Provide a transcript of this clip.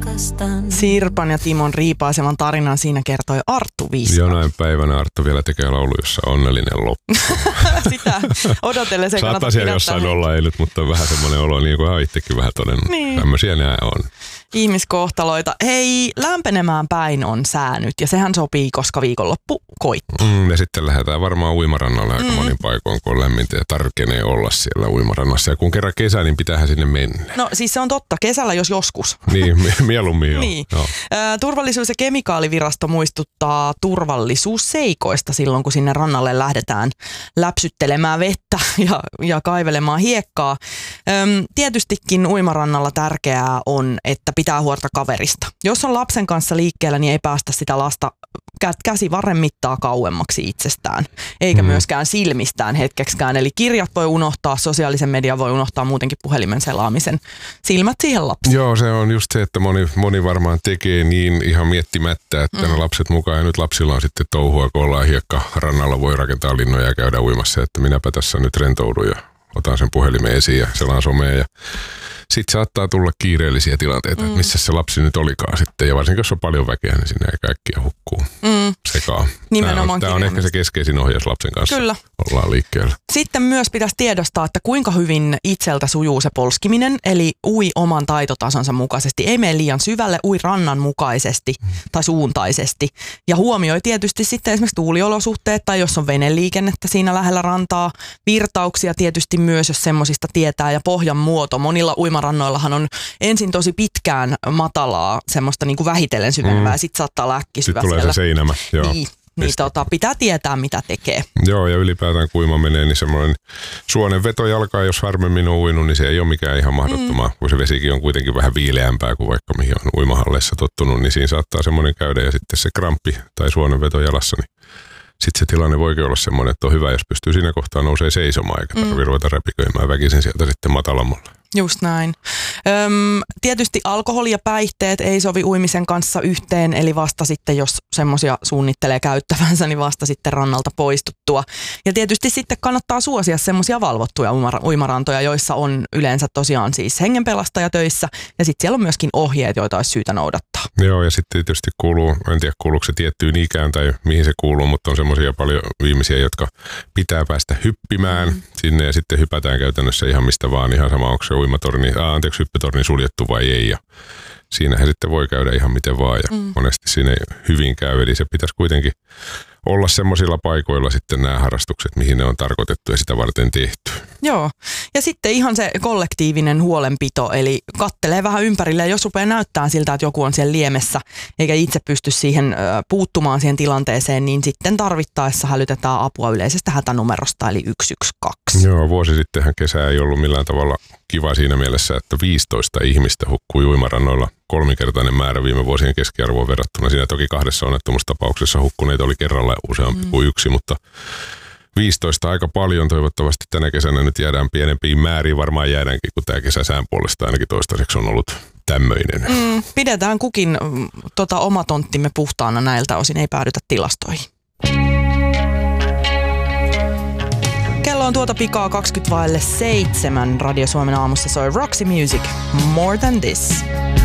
rakastan. Sirpan ja Timon riipaisevan tarinan siinä kertoi Arttu Viska. Jonain päivänä Arttu vielä tekee laulu, jossa onnellinen loppu. Sitä odotellessa. Saattaa siellä jossain olla, ei nyt, mutta vähän semmoinen olo, niin kuin hän itsekin vähän todennut. Niin. Tämmöisiä nämä on. Ihmiskohtaloita. Hei, lämpenemään päin on sää nyt ja sehän sopii, koska viikonloppu koittaa. Ja sitten lähdetään varmaan uimarannalle aika monin paikoin, kun on lämmintä ja tarkenee olla siellä uimarannassa. Ja kun kerran kesä, niin pitäähän sinne mennä. No siis se on totta, kesällä jos joskus. Niin, mieluummin joo. Niin. Joo. Turvallisuus- ja kemikaalivirasto muistuttaa turvallisuusseikoista silloin, kun sinne rannalle lähdetään läpsyttelemään vettä ja kaivelemaan hiekkaa. Tietystikin uimarannalla tärkeää on, että pitää huolta kaverista. Jos on lapsen kanssa liikkeellä, niin ei päästä sitä lasta käsivarren mittaa kauemmaksi itsestään, eikä myöskään silmistään hetkeksikään. Eli kirjat voi unohtaa, sosiaalisen median voi unohtaa, muutenkin puhelimen selaamisen. Silmät siihen lapsiin. Joo, se on just se, että moni varmaan tekee niin ihan miettimättä, että ne lapset mukaan. Ja nyt lapsilla on sitten touhua, kun ollaan hiekkarannalla, voi rakentaa linnoja ja käydä uimassa. Että minäpä tässä nyt rentoudun ja otan sen puhelimen esiin ja selaan somea. Ja sitten saattaa tulla kiireellisiä tilanteita, että missä se lapsi nyt olikaan sitten. Ja varsinkin jos on paljon väkeä, niin sinne ei kaikkia hukkuu sekaan. Tämä on ehkä se keskeisin ohjaus lapsen kanssa. Kyllä. Ollaan liikkeellä. Sitten myös pitäisi tiedostaa, että kuinka hyvin itseltä sujuu se polskiminen, eli ui oman taitotasonsa mukaisesti. Ei mene liian syvälle, ui rannan mukaisesti tai suuntaisesti. Ja huomioi tietysti sitten esimerkiksi tuuliolosuhteet tai jos on veneliikennettä siinä lähellä rantaa. Virtauksia tietysti myös, jos semmosista tietää ja pohjan muoto. Monilla uimarannoillahan on ensin tosi pitkään matalaa, semmoista niin kuin vähitellen syvenevää ja sitten saattaa olla äkkisyvä siellä. Sitten tulee se seinämä, joo. Niin pitää tietää, mitä tekee. Joo, ja ylipäätään kuima menee, niin semmoinen suonen vetojalka, jos harvemmin on uinut, niin se ei ole mikään ihan mahdottomaa. Kun se vesikin on kuitenkin vähän viileämpää kuin vaikka mihin on uimahalleissa tottunut, niin siinä saattaa semmoinen käydä. Ja sitten se kramppi tai suonen veto jalassa, niin sitten se tilanne voikin olla semmoinen, että on hyvä, jos pystyy siinä kohtaa nousee seisomaan, eikä tarvitse ruveta räpiköimään väkisin sieltä sitten matalammalle. Just näin. Tietysti alkoholi ja päihteet ei sovi uimisen kanssa yhteen, eli vasta sitten, jos semmoisia suunnittelee käyttävänsä, niin vasta sitten rannalta poistuttua. Ja tietysti sitten kannattaa suosia semmoisia valvottuja uimarantoja, joissa on yleensä tosiaan siis hengenpelastaja töissä, ja sitten siellä on myöskin ohjeet, joita olisi syytä noudattaa. Joo, ja sitten tietysti kuuluu, en tiedä kuuluuko se tiettyyn ikään tai mihin se kuuluu, mutta on semmoisia paljon ihmisiä, jotka pitää päästä hyppimään sinne, ja sitten hypätään käytännössä ihan mistä vaan, ihan sama onko se hyppytorni suljettu vai ei, ja siinähän sitten voi käydä ihan miten vaan, ja monesti siinä hyvin käy, eli se pitäisi kuitenkin olla semmoisilla paikoilla sitten nämä harrastukset, mihin ne on tarkoitettu ja sitä varten tehty. Joo, ja sitten ihan se kollektiivinen huolenpito, eli kattelee vähän ympärille, ja jos rupeaa näyttää siltä, että joku on siellä liemessä, eikä itse pysty siihen puuttumaan siihen tilanteeseen, niin sitten tarvittaessa hälytetään apua yleisestä hätänumerosta, eli 112. Joo, vuosi sittenhän kesä ei ollut millään tavalla kiva siinä mielessä, että 15 ihmistä hukkui uimarannoilla, 3-kertainen määrä viime vuosien keskiarvoon verrattuna. Siinä toki 2 onnettomuustapauksessa hukkuneita oli kerralla useampi kuin 1, mutta 15 aika paljon. Toivottavasti tänä kesänä nyt jäädään pienempiin määriin. Varmaan jäädäänkin, kun tämä kesä sään puolesta ainakin toistaiseksi on ollut tämmöinen. Pidetään kukin oma tonttimme puhtaana näiltä osin, ei päädytä tilastoihin. Kello on tuota pikaa 7:20. Radio Suomen aamussa soi Roxy Music, More Than This.